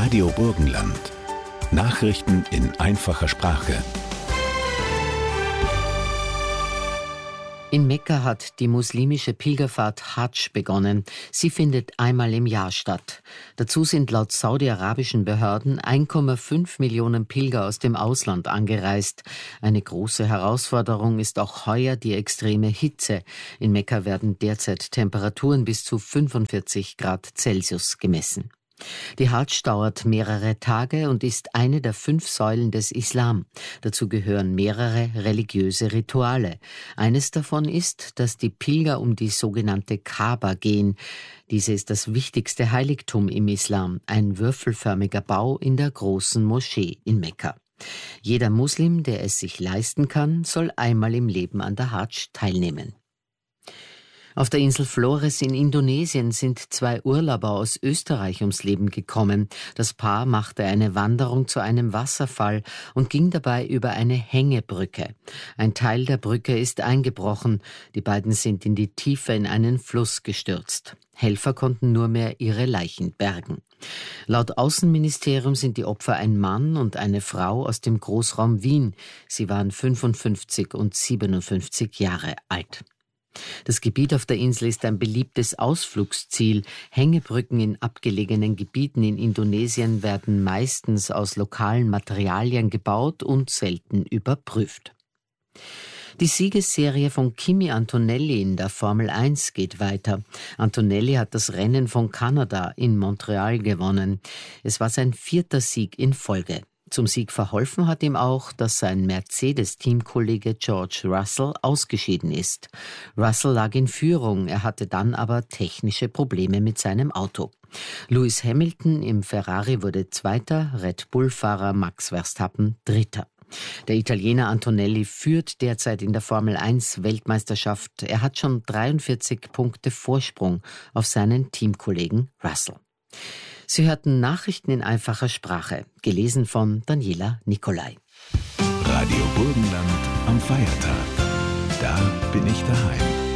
Radio Burgenland. Nachrichten in einfacher Sprache. In Mekka hat die muslimische Pilgerfahrt Hadsch begonnen. Sie findet einmal im Jahr statt. Dazu sind laut saudi-arabischen Behörden 1,5 Millionen Pilger aus dem Ausland angereist. Eine große Herausforderung ist auch heuer die extreme Hitze. In Mekka werden derzeit Temperaturen bis zu 45 Grad Celsius gemessen. Die Hadsch dauert mehrere Tage und ist eine der 5 Säulen des Islam. Dazu gehören mehrere religiöse Rituale. Eines davon ist, dass die Pilger um die sogenannte Kaaba gehen. Diese ist das wichtigste Heiligtum im Islam, ein würfelförmiger Bau in der großen Moschee in Mekka. Jeder Muslim, der es sich leisten kann, soll einmal im Leben an der Hadsch teilnehmen. Auf der Insel Flores in Indonesien sind 2 Urlauber aus Österreich ums Leben gekommen. Das Paar machte eine Wanderung zu einem Wasserfall und ging dabei über eine Hängebrücke. Ein Teil der Brücke ist eingebrochen. Die beiden sind in die Tiefe in einen Fluss gestürzt. Helfer konnten nur mehr ihre Leichen bergen. Laut Außenministerium sind die Opfer ein Mann und eine Frau aus dem Großraum Wien. Sie waren 55 und 57 Jahre alt. Das Gebiet auf der Insel ist ein beliebtes Ausflugsziel. Hängebrücken in abgelegenen Gebieten in Indonesien werden meistens aus lokalen Materialien gebaut und selten überprüft. Die Siegesserie von Kimi Antonelli in der Formel 1 geht weiter. Antonelli hat das Rennen von Kanada in Montreal gewonnen. Es war sein 4. Sieg in Folge. Zum Sieg verholfen hat ihm auch, dass sein Mercedes-Teamkollege George Russell ausgeschieden ist. Russell lag in Führung, er hatte dann aber technische Probleme mit seinem Auto. Lewis Hamilton im Ferrari wurde 2., Red Bull-Fahrer Max Verstappen 3. Der Italiener Antonelli führt derzeit in der Formel 1 Weltmeisterschaft. Er hat schon 43 Punkte Vorsprung auf seinen Teamkollegen Russell. Sie hörten Nachrichten in einfacher Sprache, gelesen von Daniela Nicolai. Radio Burgenland am Feiertag. Da bin ich daheim.